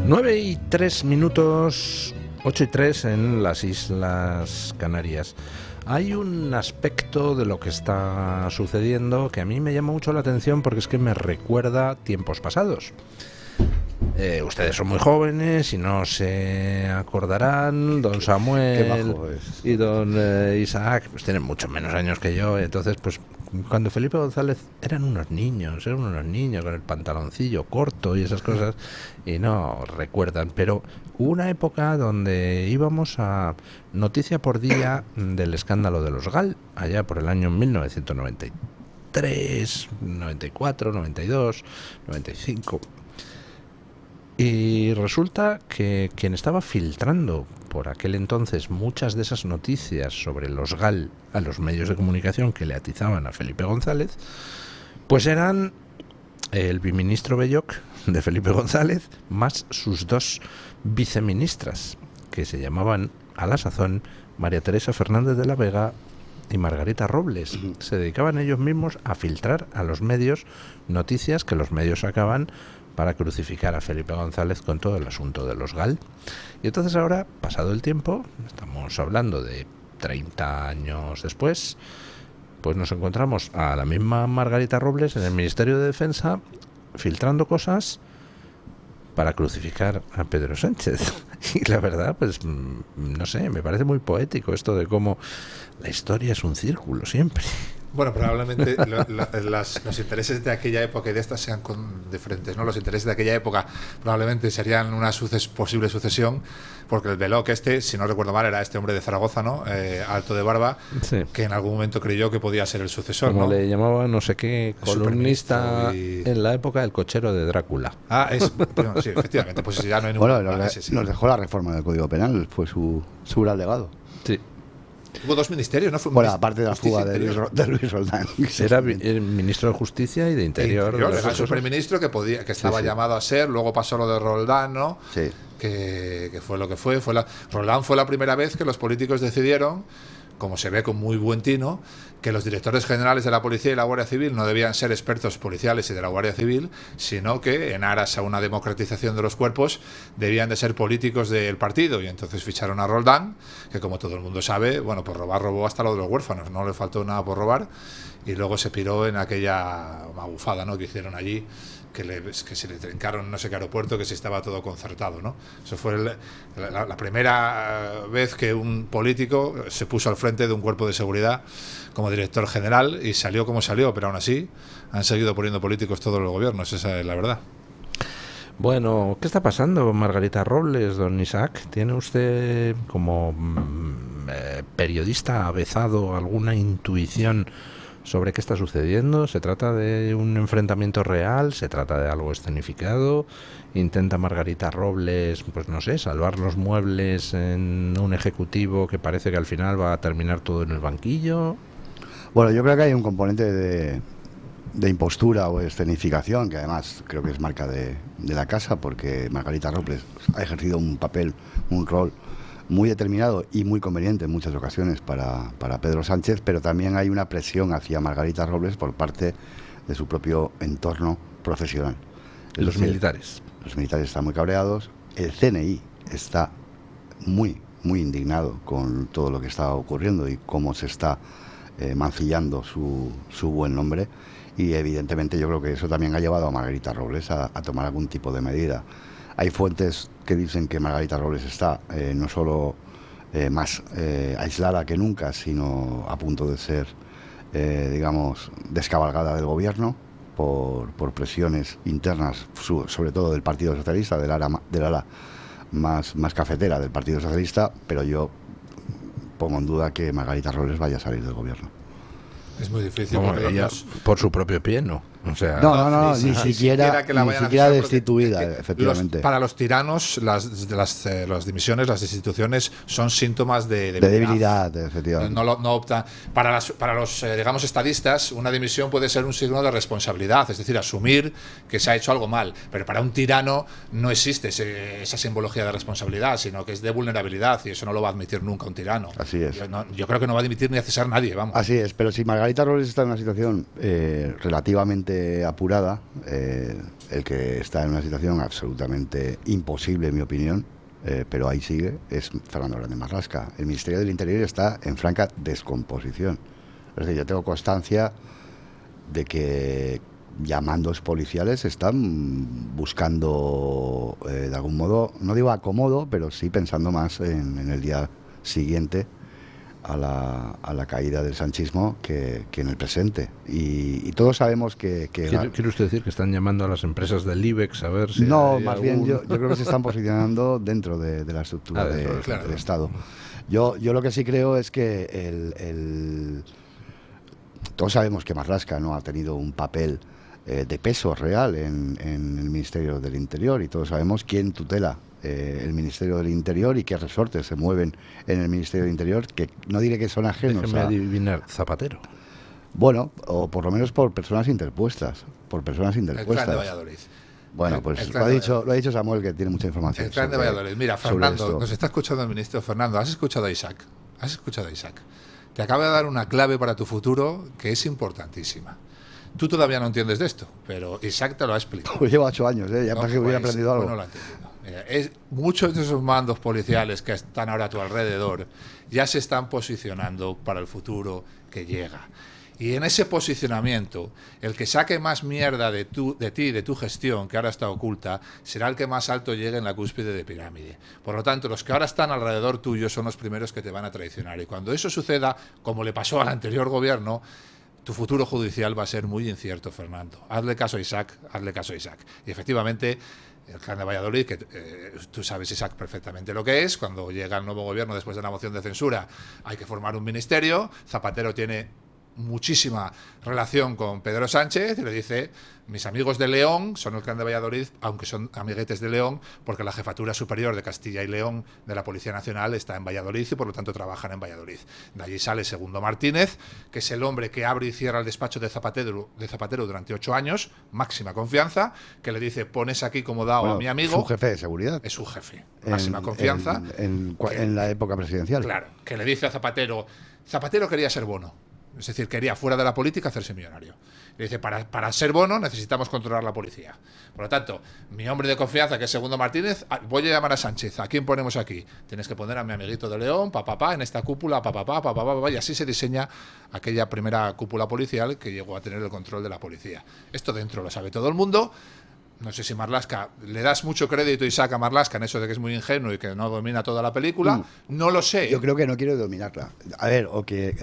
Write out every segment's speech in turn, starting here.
9:03, 8:03 en las Islas Canarias. Hay un aspecto de lo que está sucediendo que a mí me llama mucho la atención porque es que me recuerda tiempos pasados. Ustedes son muy jóvenes y no se acordarán. Don Samuel y don Isaac pues tienen mucho menos años que yo. Entonces, pues cuando Felipe González eran unos niños con el pantaloncillo corto y esas cosas, y no recuerdan. Pero hubo una época donde íbamos a noticia por día del escándalo de los GAL, allá por el año 1993, 94, 92, 95. Y resulta que quien estaba filtrando por aquel entonces muchas de esas noticias sobre los GAL a los medios de comunicación que le atizaban a Felipe González, pues eran el biministro Belloc de Felipe González más sus dos viceministras, que se llamaban a la sazón María Teresa Fernández de la Vega y Margarita Robles. Se dedicaban ellos mismos a filtrar a los medios noticias que los medios sacaban para crucificar a Felipe González con todo el asunto de los GAL. Y entonces ahora, pasado el tiempo, estamos hablando de 30 años después, pues nos encontramos a la misma Margarita Robles en el Ministerio de Defensa filtrando cosas para crucificar a Pedro Sánchez. Y la verdad, pues no sé, me parece muy poético esto de cómo la historia es un círculo siempre. Bueno, probablemente los intereses de aquella época y de estas sean diferentes, ¿no? Los intereses de aquella época probablemente serían una posible sucesión, porque el Belloc si no recuerdo mal, era este hombre de Zaragoza, ¿no? Alto de barba, sí, que en algún momento creyó que podía ser el sucesor, como ¿no? le llamaba no sé qué, columnista en la época del cochero de Drácula. Bueno, sí, efectivamente, pues ya no hay ningún... Bueno, nos dejó la reforma del Código Penal, fue su gran legado. Sí. Hubo dos ministerios, ¿no? Bueno, aparte de la fuga de Luis Roldán. Era el ministro de Justicia y de Interior. Era el superministro que estaba llamado a ser, luego pasó lo de Roldán, ¿no? Sí. Que fue lo que fue. Roldán fue la primera vez que los políticos decidieron, como se ve con muy buen tino, que los directores generales de la Policía y la Guardia Civil no debían ser expertos policiales y de la Guardia Civil, sino que en aras a una democratización de los cuerpos debían de ser políticos del partido. Y entonces ficharon a Roldán, que como todo el mundo sabe, bueno, pues robó hasta lo de los huérfanos, no le faltó nada por robar, y luego se piró en aquella magufada, ¿no?, que hicieron allí, que se le trencaron no sé qué aeropuerto, que se estaba todo concertado, ¿no? Eso fue la primera vez que un político se puso al frente de un cuerpo de seguridad como director general, y salió como salió, pero aún así han seguido poniendo políticos todos los gobiernos, esa es la verdad. Bueno, ¿qué está pasando, Margarita Robles, don Isaac? ¿Tiene usted, como periodista avezado, alguna intuición sobre qué está sucediendo? ¿Se trata de un enfrentamiento real? ¿Se trata de algo escenificado? ¿Intenta Margarita Robles, pues no sé, salvar los muebles en un ejecutivo que parece que al final va a terminar todo en el banquillo? Bueno, yo creo que hay un componente de impostura o escenificación, que además creo que es marca de la casa, porque Margarita Robles ha ejercido un rol muy determinado y muy conveniente en muchas ocasiones para Pedro Sánchez, pero también hay una presión hacia Margarita Robles por parte de su propio entorno profesional. Los militares. Los militares están muy cabreados, el CNI está muy indignado con todo lo que está ocurriendo y cómo se está mancillando su buen nombre, y evidentemente yo creo que eso también ha llevado a Margarita Robles a tomar algún tipo de medida. Hay fuentes que dicen que Margarita Robles está no solo más aislada que nunca, sino a punto de ser, digamos, descabalgada del gobierno por presiones internas, sobre todo del Partido Socialista, del ala más cafetera del Partido Socialista, pero yo pongo en duda que Margarita Robles vaya a salir del gobierno. Es muy difícil. Bueno, ella, por su propio pie, ¿no. O sea, no, ni siquiera destituida, efectivamente. Para los tiranos, las dimisiones, las destituciones son síntomas de debilidad, efectivamente. No optan. Para los digamos, estadistas, una dimisión puede ser un signo de responsabilidad, es decir, asumir que se ha hecho algo mal. Pero para un tirano no existe esa simbología de responsabilidad, sino que es de vulnerabilidad, y eso no lo va a admitir nunca un tirano. Así es. Yo creo que no va a dimitir ni a cesar nadie, vamos. Así es, pero si Margarita Robles está en una situación relativamente realmente apurada, el que está en una situación absolutamente imposible, en mi opinión, pero ahí sigue, es Fernando Grande Marlaska. El Ministerio del Interior está en franca descomposición. Es decir, yo tengo constancia de que ya mandos policiales están buscando, de algún modo, no digo acomodo, pero sí pensando más en el día siguiente a la caída del sanchismo que en el presente. Y todos sabemos que ¿Quiere usted decir que están llamando a las empresas del IBEX a ver si... No, más bien yo creo que se están posicionando dentro de la estructura del Estado. Yo lo que sí creo es que todos sabemos que Marlaska no ha tenido un papel de peso real en el Ministerio del Interior, y todos sabemos quién tutela el Ministerio del Interior y qué resortes se mueven en el Ministerio del Interior, que no diré que son ajenos. Déjeme adivinar, Zapatero. Bueno, o por lo menos por personas interpuestas. El Clan de Valladolid. Bueno, pues lo ha dicho Samuel, que tiene mucha información. El Clan de Valladolid. Mira, Fernando, nos está escuchando el ministro. Fernando, ¿has escuchado a Isaac? Te acaba de dar una clave para tu futuro que es importantísima. Tú todavía no entiendes de esto, pero Isaac te lo ha explicado. Pues llevo 8 años, ya para que hubiera aprendido algo. No lo ha entendido. Muchos de esos mandos policiales que están ahora a tu alrededor ya se están posicionando para el futuro que llega. Y en ese posicionamiento, el que saque más mierda de ti, de tu gestión, que ahora está oculta, será el que más alto llegue en la cúspide de pirámide. Por lo tanto, los que ahora están alrededor tuyo son los primeros que te van a traicionar. Y cuando eso suceda, como le pasó al anterior gobierno, tu futuro judicial va a ser muy incierto, Fernando. Hazle caso a Isaac. Y efectivamente, el Clan de Valladolid, que tú sabes, Isaac, perfectamente lo que es. Cuando llega el nuevo gobierno después de la moción de censura, hay que formar un ministerio. Zapatero tiene muchísima relación con Pedro Sánchez y le dice: mis amigos de León son el Clan de Valladolid, aunque son amiguetes de León, porque la jefatura superior de Castilla y León de la Policía Nacional está en Valladolid y por lo tanto trabajan en Valladolid. De allí sale Segundo Martínez, que es el hombre que abre y cierra el despacho de Zapatero durante 8 años, máxima confianza, que le dice: pones aquí como dado a mi amigo. Su jefe de seguridad. Es su jefe, máxima confianza. En la época presidencial. Claro, que le dice a Zapatero quería ser Bono. Es decir, quería fuera de la política hacerse millonario. Le dice: para ser Bono necesitamos controlar la policía. Por lo tanto, mi hombre de confianza, que es Segundo Martínez, voy a llamar a Sánchez. ¿A quién ponemos aquí? Tienes que poner a mi amiguito de León, en esta cúpula, y así se diseña aquella primera cúpula policial que llegó a tener el control de la policía. Esto dentro lo sabe todo el mundo. No sé si Marlaska, le das mucho crédito, Isaac, a Marlaska en eso de que es muy ingenuo y que no domina toda la película. No lo sé. Yo creo que no quiere dominarla. A ver, o que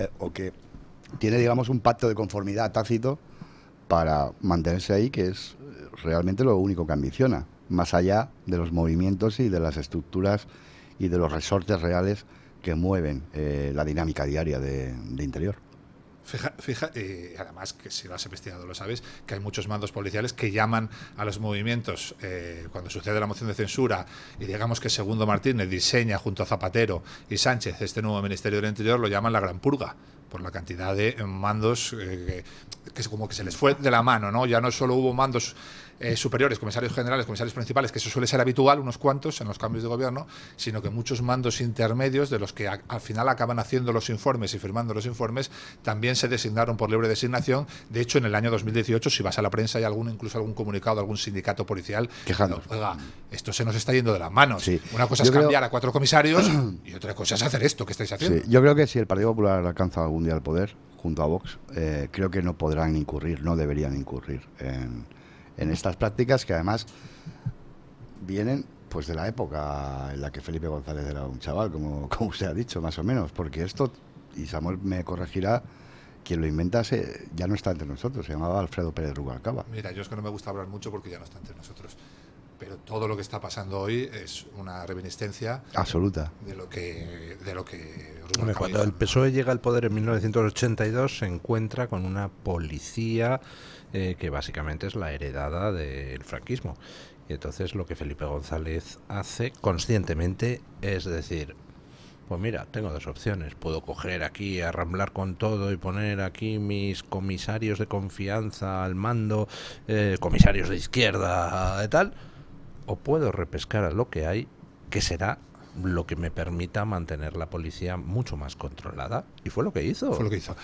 tiene, digamos, un pacto de conformidad tácito para mantenerse ahí, que es realmente lo único que ambiciona, más allá de los movimientos y de las estructuras y de los resortes reales que mueven la dinámica diaria de Interior. Fija, además, que si lo has investigado lo sabes, que hay muchos mandos policiales que llaman a los movimientos cuando sucede la moción de censura y digamos que Segundo Martínez diseña junto a Zapatero y Sánchez este nuevo Ministerio del Interior, lo llaman la Gran Purga, por la cantidad de mandos que como que se les fue de la mano, ¿no? Ya no solo hubo mandos superiores, comisarios generales, comisarios principales, que eso suele ser habitual, unos cuantos en los cambios de gobierno, sino que muchos mandos intermedios, de los que al final acaban haciendo los informes y firmando los informes, también se designaron por libre designación. De hecho, en el año 2018, si vas a la prensa, hay incluso algún comunicado de algún sindicato policial quejando. Oiga, esto se nos está yendo de las manos. Sí. Una cosa es cambiar a 4 comisarios y otra cosa es hacer esto que estáis haciendo. Sí. Yo creo que si el Partido Popular alcanza algún día el poder, junto a Vox, creo que no deberían incurrir en estas prácticas, que además vienen pues de la época en la que Felipe González era un chaval, como usted ha dicho, más o menos, porque esto, y Samuel me corregirá, quien lo inventa ya no está entre nosotros, se llamaba Alfredo Pérez Rubalcaba. Mira, yo es que no me gusta hablar mucho porque ya no está entre nosotros, pero todo lo que está pasando hoy es una reminiscencia absoluta de lo que cuando el PSOE llega al poder en 1982 se encuentra con una policía que básicamente es la heredada del franquismo, y entonces lo que Felipe González hace conscientemente es decir: pues mira, tengo 2 opciones, puedo coger aquí, arramblar con todo y poner aquí mis comisarios de confianza al mando, comisarios de izquierda y tal, o puedo repescar a lo que hay, que será lo que me permita mantener la policía mucho más controlada. Y fue lo que hizo.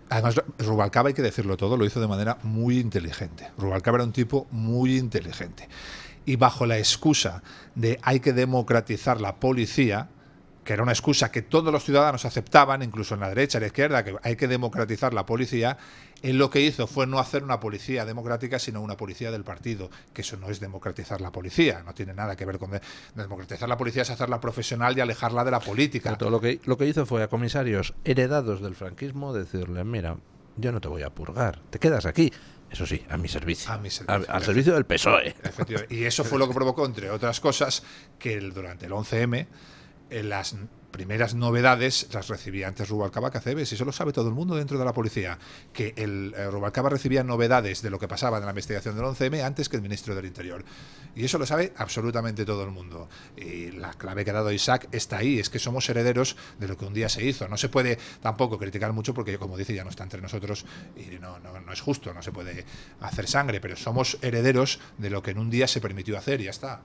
Además, Rubalcaba, hay que decirlo todo, lo hizo de manera muy inteligente. Rubalcaba era un tipo muy inteligente. Y bajo la excusa de hay que democratizar la policía, que era una excusa que todos los ciudadanos aceptaban, incluso en la derecha y la izquierda, que hay que democratizar la policía, él lo que hizo fue no hacer una policía democrática, sino una policía del partido, que eso no es democratizar la policía, no tiene nada que ver con democratizar la policía, es hacerla profesional y alejarla de la política. Todo lo que hizo fue a comisarios heredados del franquismo decirle, mira, yo no te voy a purgar, te quedas aquí. Eso sí, a mi servicio. Al servicio del PSOE. Y eso fue lo que provocó, entre otras cosas, que durante el 11M las primeras novedades las recibía antes Rubalcaba que Aceves, y eso lo sabe todo el mundo dentro de la policía, que Rubalcaba recibía novedades de lo que pasaba en la investigación del 11M antes que el ministro del Interior. Y eso lo sabe absolutamente todo el mundo. Y la clave que ha dado Isaac está ahí, es que somos herederos de lo que un día se hizo. No se puede tampoco criticar mucho porque, como dice, ya no está entre nosotros y no es justo, no se puede hacer sangre, pero somos herederos de lo que en un día se permitió hacer y ya está.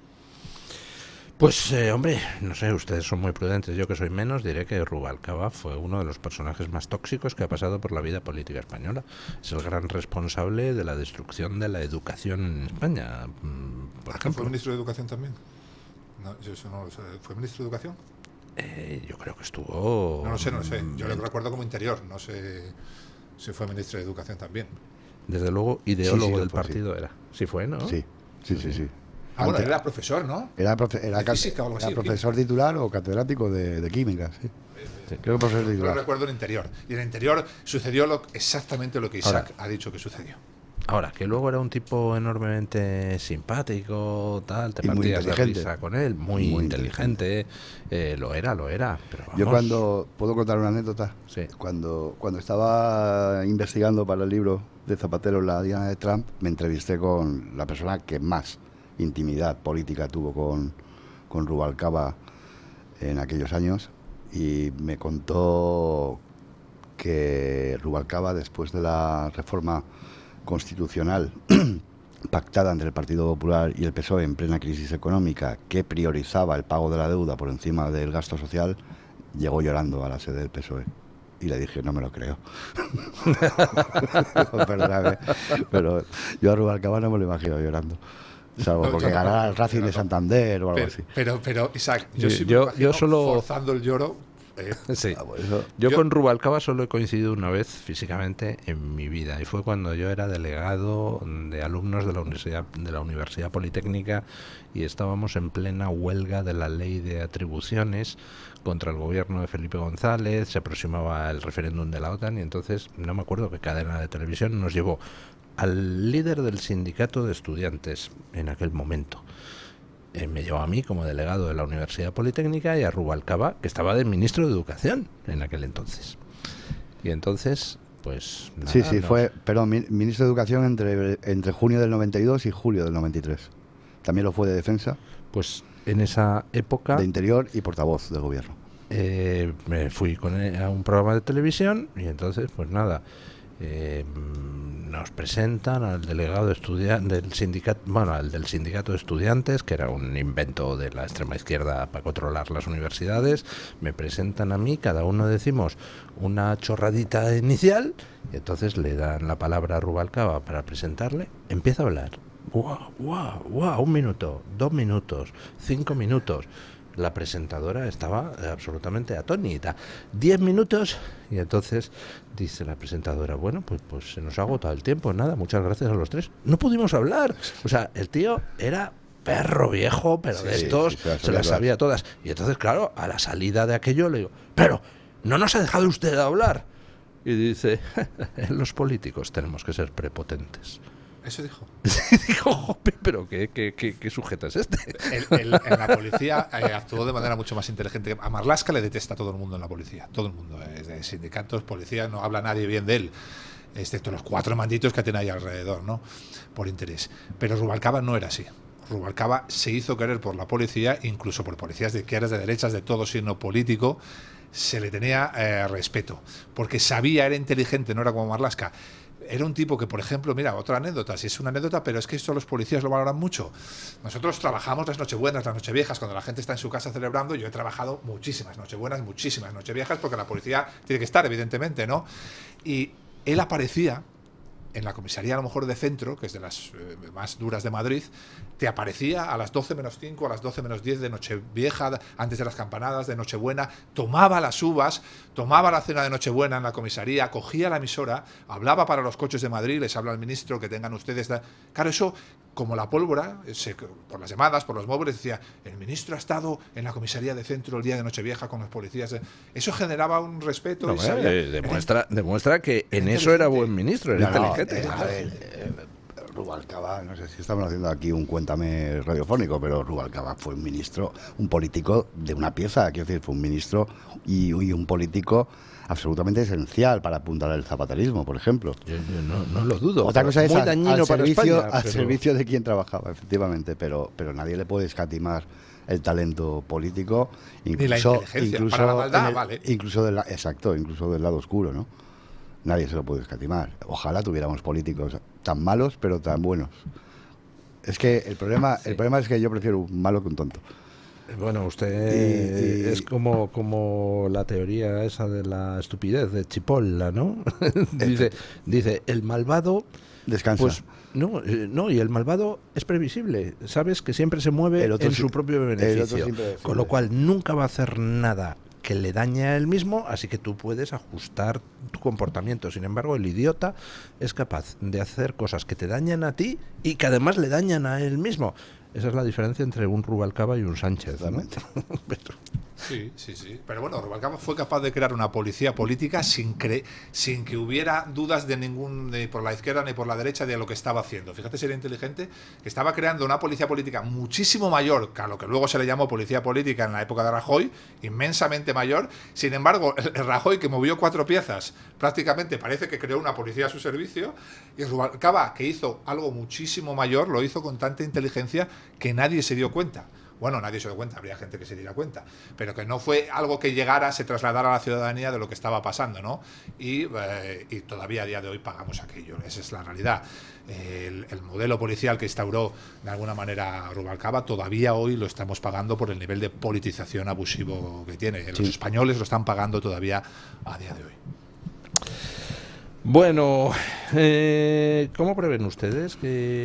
Pues, hombre, no sé, ustedes son muy prudentes. Yo, que soy menos, diré que Rubalcaba fue uno de los personajes más tóxicos que ha pasado por la vida política española. Es el gran responsable de la destrucción de la educación en España, por ejemplo. ¿Fue ministro de Educación también? No, yo eso no lo sé. ¿Fue ministro de Educación? Yo creo que estuvo... No lo sé. Yo lo recuerdo como Interior. No sé si fue ministro de Educación también. Desde luego, ideólogo del fue, partido era. Sí fue, ¿no? Sí. Bueno, era profesor, ¿no? Era física o algo así. Era profesor titular o catedrático de química, sí. Creo que profesor titular. Yo lo recuerdo en Interior. Y en Interior sucedió exactamente lo que Isaac ha dicho que sucedió. Ahora, que luego era un tipo enormemente simpático, tal, te partías de risa con él, muy inteligente, lo era, pero vamos. Yo cuando, ¿puedo contar una anécdota? Sí. Cuando estaba investigando para el libro de Zapatero, La Diana de Trump, me entrevisté con la persona que más intimidad política tuvo con Rubalcaba en aquellos años, y me contó que Rubalcaba, después de la reforma constitucional pactada entre el Partido Popular y el PSOE en plena crisis económica, que priorizaba el pago de la deuda por encima del gasto social, llegó llorando a la sede del PSOE. Y le dije, no me lo creo. Perdóname, pero yo a Rubalcaba no me lo imagino llorando. Salvo porque ganara el Racing de Santander o algo así. Pero Isaac, yo solo forzando el lloro. Sí. Yo con Rubalcaba solo he coincidido una vez físicamente en mi vida, y fue cuando yo era delegado de alumnos de la Universidad Politécnica, y estábamos en plena huelga de la ley de atribuciones contra el gobierno de Felipe González. Se aproximaba el referéndum de la OTAN, y entonces no me acuerdo qué cadena de televisión nos llevó al líder del sindicato de estudiantes en aquel momento. Me llevó a mí como delegado de la Universidad Politécnica, y a Rubalcaba, que estaba de ministro de Educación en aquel entonces. Y entonces, pues nada, sí, fue, perdón, ministro de Educación entre junio del 92 y julio del 93. También lo fue de Defensa. Pues en esa época... De Interior y portavoz del gobierno. Me fui con él a un programa de televisión, y entonces, pues nada... nos presentan al delegado del sindicato de estudiantes, que era un invento de la extrema izquierda para controlar las universidades. Me presentan a mí, cada uno decimos una chorradita inicial, y entonces le dan la palabra a Rubalcaba para presentarle. Empieza a hablar, ¡Guau! 1 minuto, 2 minutos, 5 minutos. La presentadora estaba absolutamente atónita. 10 minutos, y entonces dice la presentadora, bueno, pues se nos ha agotado el tiempo, nada, muchas gracias a los tres. No pudimos hablar. O sea, el tío era perro viejo, pero de estos se las sabía todas. Y entonces, claro, a la salida de aquello le digo, pero ¿no nos ha dejado usted hablar? Y dice, los políticos tenemos que ser prepotentes. Eso dijo. Dijo, jope, pero ¿qué sujeto es este? En la policía actuó de manera mucho más inteligente. A Marlaska le detesta a todo el mundo en la policía. Todo el mundo. De sindicatos, policía, no habla nadie bien de él, excepto los 4 manditos que tiene ahí alrededor, ¿no? Por interés. Pero Rubalcaba no era así. Rubalcaba se hizo querer por la policía, incluso por policías de izquierdas, de derechas, de todo signo político. Se le tenía respeto, porque sabía, era inteligente, no era como Marlaska. era un tipo que, por ejemplo, mira, otra anécdota, si es una anécdota, pero es que esto los policías lo valoran mucho. Nosotros trabajamos las Nochebuenas, las Nocheviejas, cuando la gente está en su casa celebrando. Yo he trabajado muchísimas Nochebuenas, muchísimas Nocheviejas, porque la policía tiene que estar, evidentemente, ¿no? Y él aparecía en la comisaría, a lo mejor de centro, que es de las más duras de Madrid, te aparecía a las 12 menos 5, a las 12 menos 10 de Nochevieja, antes de las campanadas de Nochebuena, tomaba las uvas, tomaba la cena de Nochebuena en la comisaría, cogía la emisora, hablaba para los coches de Madrid, les habla al ministro, que tengan ustedes... Claro, eso, como la pólvora, por las llamadas, por los móviles, decía, el ministro ha estado en la comisaría de centro el día de Nochevieja con los policías. Eso generaba un respeto. Y demuestra que en eso era buen ministro, era inteligente. Rubalcaba, no sé si estamos haciendo aquí un cuéntame radiofónico, pero Rubalcaba fue un ministro, un político de una pieza, quiero decir, fue un ministro y un político absolutamente esencial para apuntar al zapaterismo, por ejemplo. Yo no lo dudo. Otra cosa es muy dañino al para servicio, España, al servicio de quien trabajaba, efectivamente, pero nadie le puede escatimar el talento político, incluso, ni la inteligencia, para la maldad, vale. Incluso incluso del lado oscuro, ¿no? Nadie se lo puede escatimar. Ojalá tuviéramos políticos tan malos, pero tan buenos. Es que el problema es que yo prefiero un malo que un tonto. Bueno, usted es como la teoría esa de la estupidez de Chipolla, ¿no? dice, el malvado... Descansa. Pues, no, y el malvado es previsible. Sabes que siempre se mueve en su propio beneficio. Con lo cual nunca va a hacer nada que le dañe a él mismo, así que tú puedes ajustar tu comportamiento. Sin embargo, el idiota es capaz de hacer cosas que te dañan a ti y que además le dañan a él mismo. Esa es la diferencia entre un Rubalcaba y un Sánchez, ¿no? Sí. Pero bueno, Rubalcaba fue capaz de crear una policía política sin que hubiera dudas ni por la izquierda ni por la derecha de lo que estaba haciendo. Fíjate si era inteligente, que estaba creando una policía política muchísimo mayor que a lo que luego se le llamó policía política en la época de Rajoy, inmensamente mayor. Sin embargo, el Rajoy, que movió 4 piezas, prácticamente parece que creó una policía a su servicio, y Rubalcaba, que hizo algo muchísimo mayor, lo hizo con tanta inteligencia que nadie se dio cuenta. Bueno, nadie se dio cuenta, habría gente que se diera cuenta, pero que no fue algo que llegara, se trasladara a la ciudadanía de lo que estaba pasando, ¿no? Y todavía a día de hoy pagamos aquello, esa es la realidad. El modelo policial que instauró de alguna manera Rubalcaba, todavía hoy lo estamos pagando por el nivel de politización abusivo que tiene. Los españoles lo están pagando todavía a día de hoy. Bueno, ¿cómo prevén ustedes que